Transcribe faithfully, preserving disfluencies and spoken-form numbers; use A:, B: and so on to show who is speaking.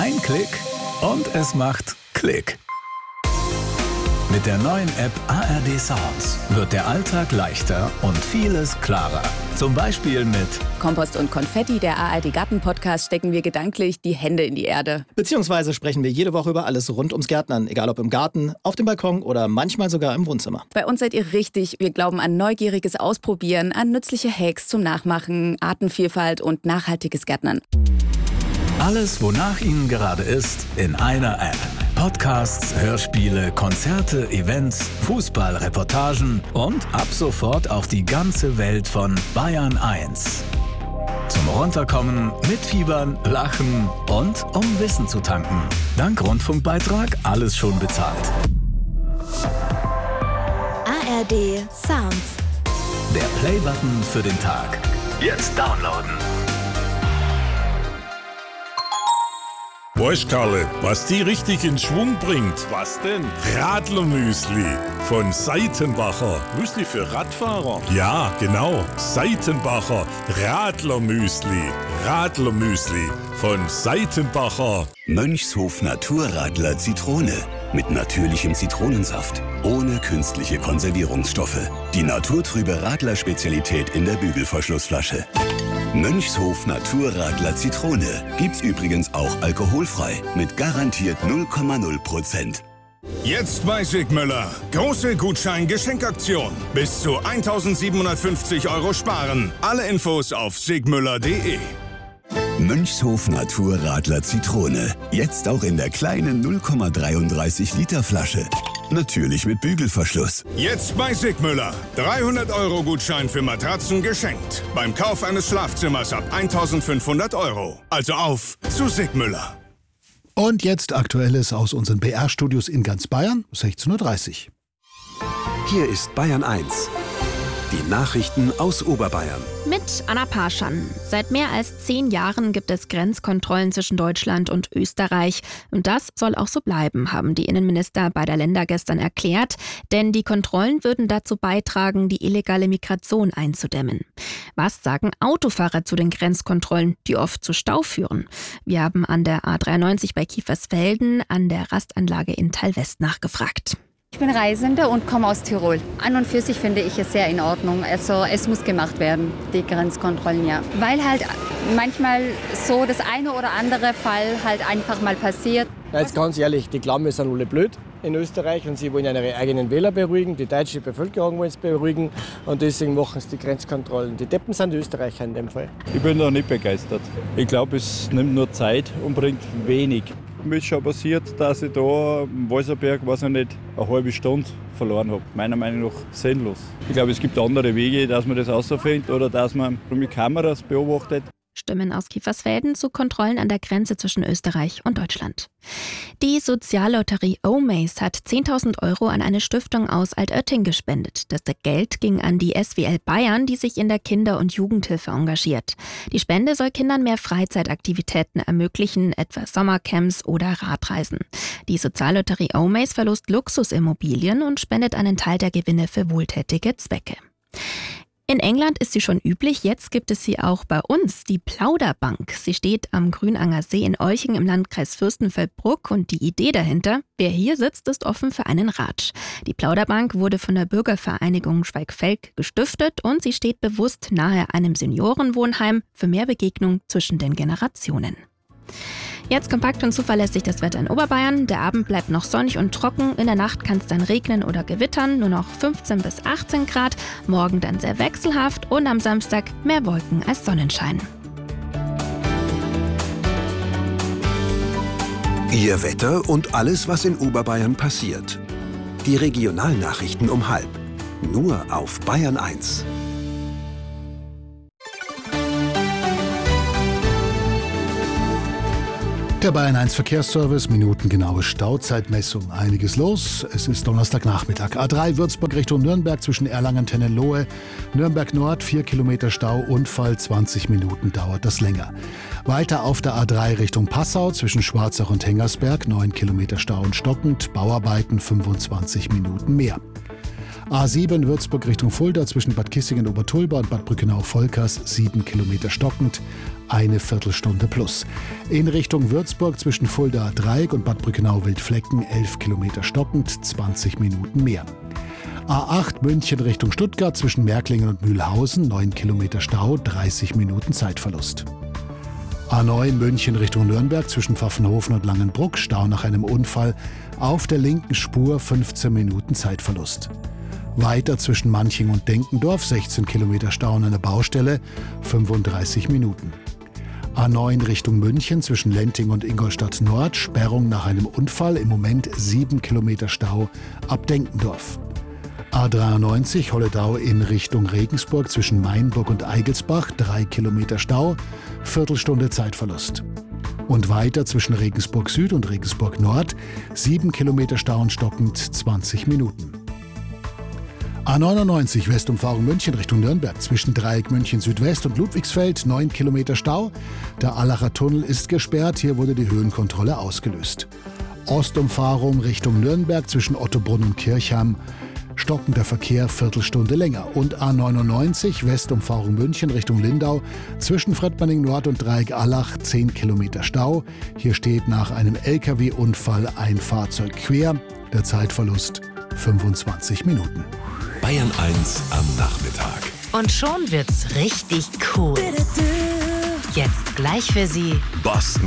A: Ein Klick und es macht Klick. Mit der neuen App A R D Sounds wird der Alltag leichter und vieles klarer. Zum Beispiel mit
B: Kompost und Konfetti, der A R D Garten-Podcast, stecken wir gedanklich die Hände in die Erde.
C: Beziehungsweise sprechen wir jede Woche über alles rund ums Gärtnern, egal ob im Garten, auf dem Balkon oder manchmal sogar im Wohnzimmer.
B: Bei uns seid ihr richtig. Wir glauben an neugieriges Ausprobieren, an nützliche Hacks zum Nachmachen, Artenvielfalt und nachhaltiges Gärtnern.
A: Alles, wonach Ihnen gerade ist, in einer App. Podcasts, Hörspiele, Konzerte, Events, Fußballreportagen und ab sofort auch die ganze Welt von Bayern eins. Zum Runterkommen, mitfiebern, lachen und um Wissen zu tanken. Dank Rundfunkbeitrag alles schon bezahlt.
D: A R D Sounds.
A: Der Play-Button für den Tag. Jetzt downloaden.
E: Weißt Karle, was die richtig in Schwung bringt?
F: Was denn?
E: Radlermüsli von Seitenbacher.
F: Müsli für Radfahrer?
E: Ja, genau. Seitenbacher Radlermüsli. Radlermüsli von Seitenbacher.
G: Mönchshof Naturradler Zitrone. Mit natürlichem Zitronensaft. Ohne künstliche Konservierungsstoffe. Die naturtrübe Radler-Spezialität in der Bügelverschlussflasche. Mönchshof Naturradler Zitrone. Gibt's übrigens auch alkoholfrei. Mit garantiert null Komma null Prozent.
F: Jetzt bei Sigmüller. Große Gutschein-Geschenkaktion. Bis zu eintausendsiebenhundertfünfzig Euro sparen. Alle Infos auf sigmüller punkt de.
G: Mönchshof Naturradler Zitrone. Jetzt auch in der kleinen null Komma dreiunddreißig Liter Flasche. Natürlich mit Bügelverschluss.
F: Jetzt bei Sigmüller. dreihundert Euro Gutschein für Matratzen geschenkt. Beim Kauf eines Schlafzimmers ab eintausendfünfhundert Euro. Also auf zu Sigmüller.
H: Und jetzt Aktuelles aus unseren B R-Studios in ganz Bayern, sechzehn Uhr dreißig.
I: Hier ist Bayern eins. Die Nachrichten aus Oberbayern.
J: Mit Anna Parschan. Seit mehr als zehn Jahren gibt es Grenzkontrollen zwischen Deutschland und Österreich. Und das soll auch so bleiben, haben die Innenminister beider Länder gestern erklärt. Denn die Kontrollen würden dazu beitragen, die illegale Migration einzudämmen. Was sagen Autofahrer zu den Grenzkontrollen, die oft zu Stau führen? Wir haben an der A dreiundneunzig bei Kiefersfelden an der Rastanlage in Thalwest nachgefragt.
K: Ich bin Reisende und komme aus Tirol. An und für sich finde ich es sehr in Ordnung. Also es muss gemacht werden, die Grenzkontrollen, ja. Weil halt manchmal so das eine oder andere Fall halt einfach mal passiert.
L: Na, jetzt ganz ehrlich, die glauben, wir sind alle blöd in Österreich und sie wollen ihre eigenen Wähler beruhigen, die deutsche Bevölkerung wollen sie beruhigen und deswegen machen sie die Grenzkontrollen. Die Deppen sind die Österreicher in dem Fall.
M: Ich bin da nicht begeistert. Ich glaube, es nimmt nur Zeit und bringt wenig. Mir ist schon passiert, dass ich da am Walserberg, weiß ich nicht, eine halbe Stunde verloren habe. Meiner Meinung nach sinnlos. Ich glaube, es gibt andere Wege, dass man das herausfindet oder dass man mit Kameras beobachtet.
J: Stimmen aus Kiefersfelden zu Kontrollen an der Grenze zwischen Österreich und Deutschland. Die Soziallotterie Omaze hat zehntausend Euro an eine Stiftung aus Altötting gespendet. Das Geld ging an die S W L Bayern, die sich in der Kinder- und Jugendhilfe engagiert. Die Spende soll Kindern mehr Freizeitaktivitäten ermöglichen, etwa Sommercamps oder Radreisen. Die Soziallotterie Omaze verlost Luxusimmobilien und spendet einen Teil der Gewinne für wohltätige Zwecke. In England ist sie schon üblich, jetzt gibt es sie auch bei uns, die Plauderbank. Sie steht am Grünanger See in Olching im Landkreis Fürstenfeldbruck und die Idee dahinter, wer hier sitzt, ist offen für einen Ratsch. Die Plauderbank wurde von der Bürgervereinigung Schweigfelk gestiftet und sie steht bewusst nahe einem Seniorenwohnheim für mehr Begegnung zwischen den Generationen. Jetzt kompakt und zuverlässig das Wetter in Oberbayern. Der Abend bleibt noch sonnig und trocken. In der Nacht kann es dann regnen oder gewittern. Nur noch fünfzehn bis achtzehn Grad. Morgen dann sehr wechselhaft und am Samstag mehr Wolken als Sonnenschein.
I: Ihr Wetter und alles, was in Oberbayern passiert. Die Regionalnachrichten um halb. Nur auf Bayern eins.
H: Der Bayern eins Verkehrsservice, minutengenaue Stauzeitmessung. Einiges los. Es ist Donnerstagnachmittag. A drei Würzburg Richtung Nürnberg zwischen Erlangen-Tennenlohe. Nürnberg Nord, vier Kilometer Stau. Unfall, zwanzig Minuten dauert das länger. Weiter auf der A drei Richtung Passau zwischen Schwarzach und Hengersberg. neun Kilometer Stau und stockend. Bauarbeiten, fünfundzwanzig Minuten mehr. A sieben Würzburg Richtung Fulda zwischen Bad Kissingen-Obertulba und Bad Brückenau-Volkers sieben Kilometer stockend, eine Viertelstunde plus. In Richtung Würzburg zwischen Fulda-Dreieck und Bad Brückenau-Wildflecken elf Kilometer stockend, zwanzig Minuten mehr. A acht München Richtung Stuttgart zwischen Märklingen und Mühlhausen neun Kilometer Stau, dreißig Minuten Zeitverlust. A neun München Richtung Nürnberg zwischen Pfaffenhofen und Langenbruck, Stau nach einem Unfall, auf der linken Spur fünfzehn Minuten Zeitverlust. Weiter zwischen Manching und Denkendorf sechzehn Kilometer Stau an einer Baustelle, fünfunddreißig Minuten. A neun Richtung München zwischen Lenting und Ingolstadt Nord, Sperrung nach einem Unfall, im Moment sieben Kilometer Stau ab Denkendorf. A dreiundneunzig Holledau in Richtung Regensburg zwischen Mainburg und Eigelsbach, drei Kilometer Stau, Viertelstunde Zeitverlust. Und weiter zwischen Regensburg Süd und Regensburg Nord, sieben Kilometer Stau und stockend zwanzig Minuten. A neunundneunzig Westumfahrung München Richtung Nürnberg zwischen Dreieck München Südwest und Ludwigsfeld, neun Kilometer Stau. Der Allacher Tunnel ist gesperrt, hier wurde die Höhenkontrolle ausgelöst. Ostumfahrung Richtung Nürnberg zwischen Ottobrunn und Kirchheim, stockender Verkehr, Viertelstunde länger. Und A neunundneunzig Westumfahrung München Richtung Lindau zwischen Fredmanning Nord und Dreieck Allach, zehn Kilometer Stau. Hier steht nach einem L K W-Unfall ein Fahrzeug quer. Der Zeitverlust fünfundzwanzig Minuten.
N: Bayern eins am Nachmittag.
O: Und schon wird's richtig cool. Jetzt gleich für Sie
N: Boston